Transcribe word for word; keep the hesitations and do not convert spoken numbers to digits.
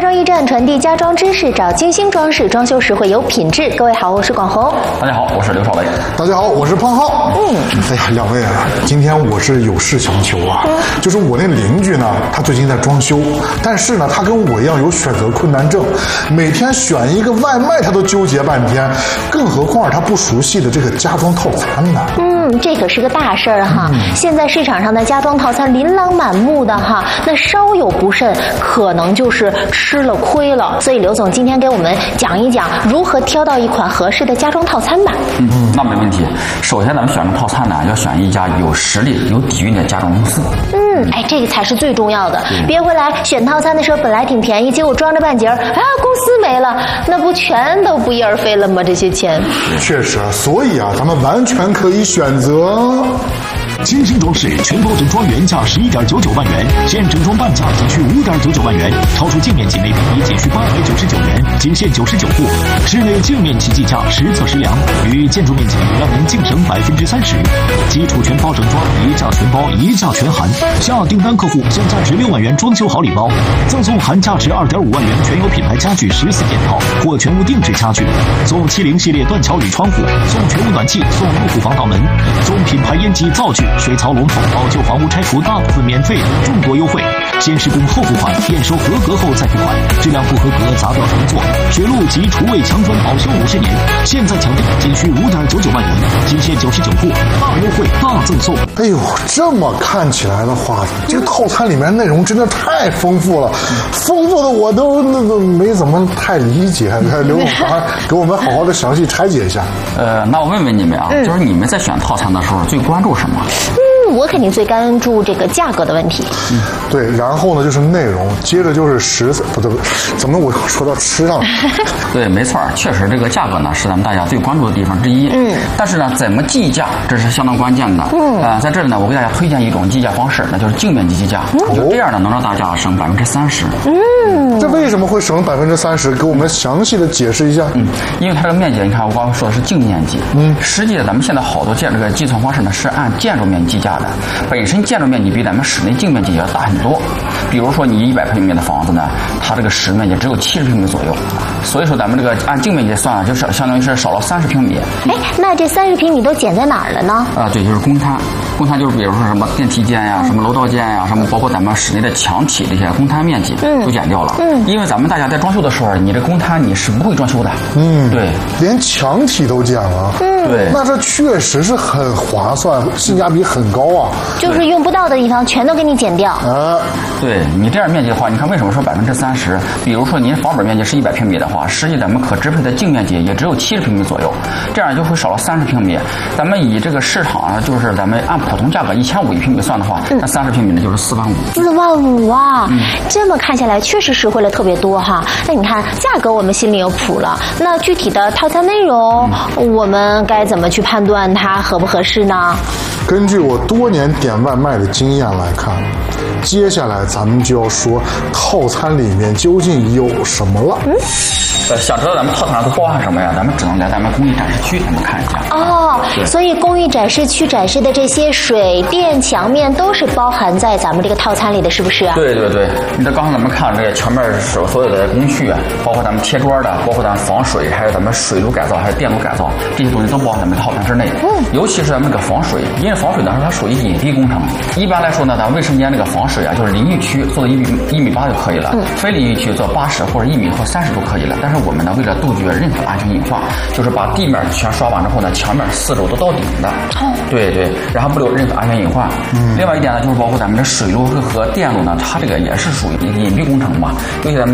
装驿站传递家装知识，找精心装饰，装修时会有品质。各位好，我是广红。 大家好，我是刘少雷。 大家好，我是胖浩。嗯，哎呀，两位啊，今天我是有事相求啊，嗯、就是我那邻居呢，他最近在装修，但是呢，他跟我一样有选择困难症，每天选一个外卖他都纠结半天，更何况他不熟悉的这个家装套餐呢？ 嗯，这可是个大事儿哈。嗯、现在市场上的家装套餐琳琅满目的哈，那稍有不慎，可能就是吃了亏了。所以刘总今天给我们讲一讲如何挑到一款合适的家装套餐吧。 嗯，那没问题。首先咱们选择套餐呢，要选一家有实力、有底蕴的家装公司。 嗯，哎，这个才是最重要的。别回来选套餐的时候本来挺便宜，结果装着半截儿，啊，公司没了，那不全都不翼而飞了吗？这些钱。 确实，所以啊，咱们完全可以选择。 精心装饰全包整装原价十一点九九万元，现整装半价仅需五点九九万元，超出净面积每平米仅需八百九十九元，仅限九十九户。室内净面积计价实测实量，与建筑面积让您净省百分之三十。基础全包整装一价全包，一价全含。下订单客户现价值六万元装修好礼包，赠送含价值二点五万元全有品牌家具十四件套或全屋定制家具，送七零系列断桥铝窗户，送全屋暖气，送入户防盗门，送品牌烟机灶具。水槽龙头，老旧房屋拆除大部分免费，众多优惠。先施工后付款，验收合格后再付款，质量不合格砸掉重做。水路及厨卫墙砖保修五十年，现在抢订仅需五点九九万元，仅限九十九户，大优惠大赠送。 哎呦，这么看起来的话，这个套餐里面内容真的太丰富了，丰富的我都那个没怎么太理解。刘总啊，给我们好好的详细拆解一下。 呃，那我问问你们啊，嗯、就是你们在选套餐的时候最关注什么？ 嗯，我肯定最关注这个价格的问题。 嗯，对，然后呢就是内容，接着就是食材，不对，怎么我说到吃上了？ 对，没错，确实这个价格呢是咱们大家最关注的地方之一。嗯，但是呢，怎么计价这是相当关键的。嗯，啊、呃，在这里呢，我给大家推荐一种计价方式，那就是净面积计价。嗯、就这样呢，能让大家省百分之三十。 嗯，这为什么会省百分之三十？给我们详细的解释一下。 嗯，因为它这个面积，你看我刚刚说的是净面积。嗯，实际的咱们现在好多建这个计算方式呢是按建筑面积计价的。本身建筑面积比咱们室内净面积要大很多，比如说你一百平米的房子呢，它这个实面积只有七十平米左右，所以说咱们这个按净面积算啊，就是相当于是少了三十平米。 哎，那这三十平米都减在哪儿了呢？ 啊，对，就是公摊，公摊就是比如说什么电梯间呀、啊、什么楼道间呀、啊、什么，包括咱们室内的墙体这些公摊面积都减掉了。嗯，因为咱们大家在装修的时候，你这公摊你是不会装修的。嗯，对， 连墙体都减了。嗯，对，那这确实是很划算，性价比很高啊。 就是用不到的地方全都给你减掉。 啊，对你这样面积的话，你看为什么说百分之三十？比如说您房本面积是一百平米的话，实际咱们可支配的净面积也只有七十平米左右，这样就会少了三十平米。咱们以这个市场啊，就是咱们按普通价格一千五一平米算的话，那三十平米呢就是四万五。 四万五啊！嗯、这么看下来确实实惠了特别多哈。那你看价格我们心里有谱了，那具体的套餐内容，嗯、我们该怎么去判断它合不合适呢？ 根据我多年点外卖的经验来看，接下来咱们就要说套餐里面究竟有什么了。嗯， 呃，想知道咱们套餐都包含什么呀？咱们只能来咱们工艺展示区咱们看一下。 哦，所以工艺展示区展示的这些水电墙面都是包含在咱们这个套餐里的，是不是？ 对对对，你这刚才咱们看这个墙面所所有的工序啊，包括咱们贴砖的，包括咱们防水，还有咱们水路改造，还有电路改造，这些东西都包含咱们套餐之内。嗯，尤其是咱们这个防水，因为防水呢它属于隐蔽工程。一般来说呢，咱卫生间这个防水啊，就是淋浴区做到一米一米八就可以了，嗯、非淋浴区做八十或者一米或三十都可以了。但是我们呢，为了杜绝任何安全隐患，就是把地面全刷完之后呢，墙面四周都到顶的。哦，对对，然后不留任何安全隐患。嗯，另外一点呢，就是包括咱们的水路和电路呢，它这个也是属于隐蔽工程嘛，尤其咱们。